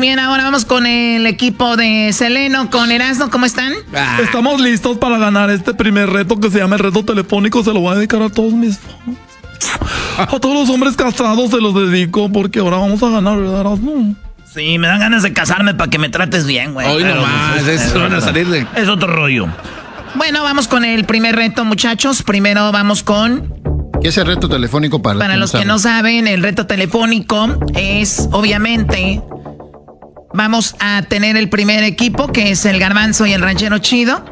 bien, ahora vamos con el equipo de Seleno, con Erasmo, ¿cómo están? Estamos listos para ganar este primer reto que se llama el reto telefónico. Se lo voy a dedicar a todos mis fans. A todos los hombres casados se los dedico porque ahora vamos a ganar, ¿verdad, Erasmo? Sí, me dan ganas de casarme para que me trates bien, güey. Hoy nomás, eso van a salir de... Es otro rollo. Bueno, vamos con el primer reto, muchachos. Primero vamos con... ¿Qué es el reto telefónico para los que no saben? El reto telefónico es, obviamente, vamos a tener el primer equipo, que es el Garbanzo y el Ranchero Chido.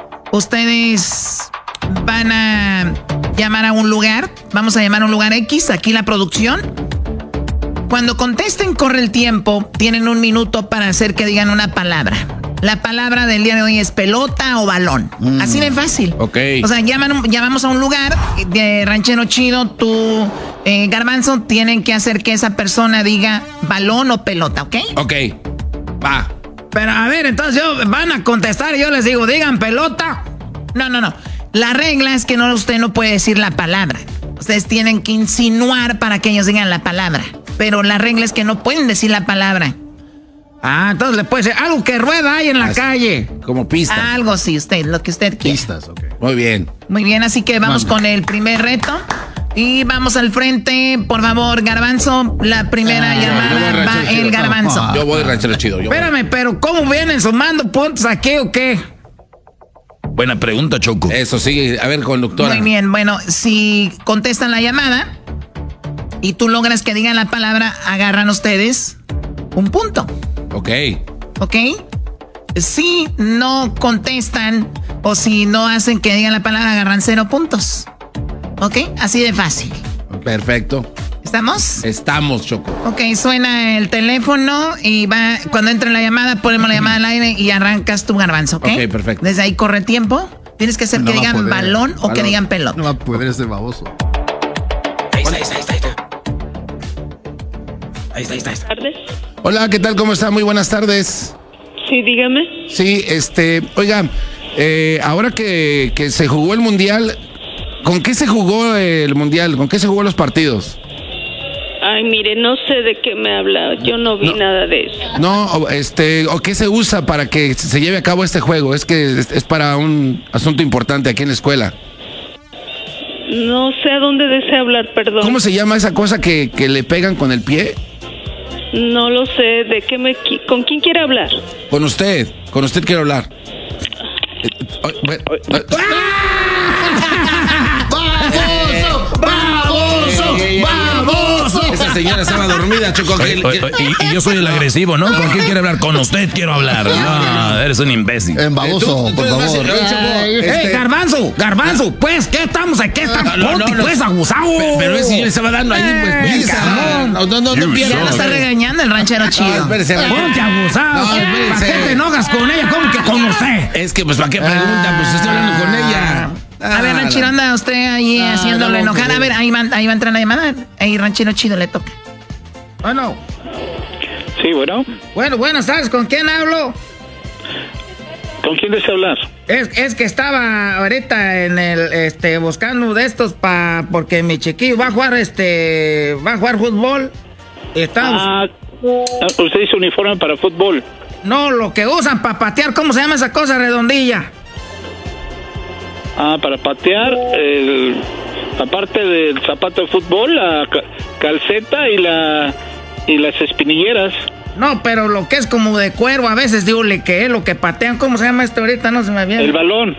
Ustedes van a llamar a un lugar. Vamos a llamar a un lugar X, aquí la producción. Cuando contesten, corre el tiempo. Tienen 1 minuto para hacer que digan una palabra. La palabra del día de hoy es pelota o balón. Así de fácil. Ok. O sea, llamamos a un lugar de Ranchero Chido. Tú, Garbanzo, tienen que hacer que esa persona diga balón o pelota, ¿ok? Ok. Va. Pero a ver, entonces van a contestar y yo les digo, digan pelota. No. La regla es que usted no puede decir la palabra. Ustedes tienen que insinuar para que ellos digan la palabra. Pero la regla es que no pueden decir la palabra. Ah, entonces le puede ser algo que rueda ahí en la calle. Como pista. Algo sí, lo que usted quiera. Pistas, ok. Muy bien. Muy bien, así que vamos con el primer reto. Y vamos al frente, por favor, Garbanzo. La primera llamada va el Garbanzo. Yo voy Ranchero Chido. Espérame, pero ¿cómo vienen sumando puntos aquí o qué? Buena pregunta, Choco. Eso sí, a ver, conductora. Muy bien, bueno, si contestan la llamada y tú logras que digan la palabra, agarran ustedes 1 punto. Ok. ¿Ok? Si no contestan o si no hacen que digan la palabra, agarran 0 puntos. ¿Ok? Así de fácil. Perfecto. ¿Estamos? Estamos, Choco. Ok, suena el teléfono y va, cuando entre la llamada, ponemos la llamada al aire y arrancas tu Garbanzo, ¿ok? Ok, perfecto. Desde ahí corre tiempo. Tienes que hacer que digan balón o que digan pelota. No va a poder ese baboso. Ahí está. ¿Tardes? Hola, ¿qué tal? ¿Cómo está? Muy buenas tardes. Sí, dígame. Sí, oiga, ahora que se jugó el Mundial, ¿con qué se jugó el Mundial? ¿Con qué se jugó los partidos? Ay, mire, no sé de qué me habla. Yo no vi nada de eso. No, ¿o qué se usa para que se lleve a cabo este juego? Es que es para un asunto importante aquí en la escuela. No sé a dónde desea hablar, perdón. ¿Cómo se llama esa cosa que le pegan con el pie? No lo sé. ¿Con quién quiere hablar? Con usted quiero hablar. ¡Baboso! Esa señora estaba dormida, Choco. Y yo soy el agresivo, ¿no? ¿Con quién quiere hablar? Con usted quiero hablar. No, eres un imbécil. Baboso, por favor. Garbanzo, pues, ¿qué estamos aquí? Pues, abusado. Pero ese señor estaba dando ahí, pues, no Ya lo está regañando el Ranchero Chido. Ponte abusado. ¿Para qué te enojas con ella? ¿Cómo que con usted? Es que, pues, ¿para qué pregunta? Pues, estoy hablando con ella. A ver, Ranchero, anda usted ahí haciéndolo enojar. A ver, ahí va a entrar la llamada. Ahí, Ranchero Chido, le toca. Bueno. Sí, bueno. Bueno, buenas tardes. ¿Con quién hablo? ¿Con quién desea hablar? Es que estaba ahorita en el, buscando de estos porque mi chiquillo va a jugar, fútbol. Usted hizo uniforme para fútbol. No, lo que usan para patear, ¿cómo se llama esa cosa redondilla? Para patear, aparte del zapato de fútbol, la calceta y las espinilleras. No, pero lo que es como de cuero, a veces digo que es lo que patean, ¿cómo se llama esto ahorita? No se me viene. El balón.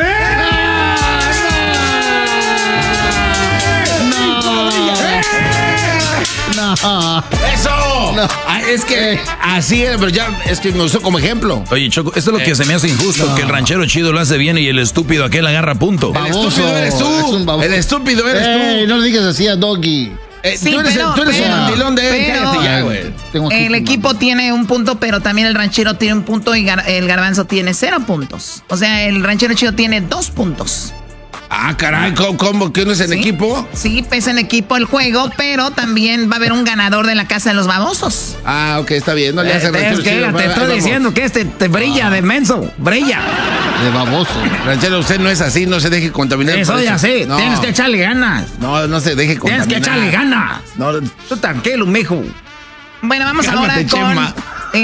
No. ¡Eso! No. Es que así era, pero ya es que me usó como ejemplo. Oye, Choco, esto es lo que se me hace injusto, que el Ranchero Chido lo hace bien y el estúpido aquel agarra punto. Baboso, el estúpido eres tú. El estúpido eres tú. No le digas así a Doggy. Sí, tú eres el mandilón de él. Cállate ya, güey. El equipo tiene 1 punto, pero también el Ranchero tiene 1 punto y el Garbanzo tiene 0 puntos. O sea, el Ranchero Chido tiene 2 puntos. Ah, caray, ¿cómo? ¿Que no es en equipo? Sí, es en equipo el juego, pero también va a haber un ganador de la Casa de los Babosos. Ah, ok, está bien. No le hace Ranchero Chido. Te estoy diciendo que te brilla de menso. Brilla. De baboso. Ranchero, usted no es así, no se deje contaminar. Soy así. No. Tienes que echarle ganas. No se deje contaminar. Tienes que echarle ganas. No. Tú tranquilo, mijo. Bueno, vamos Cálmate, ahora con Chema.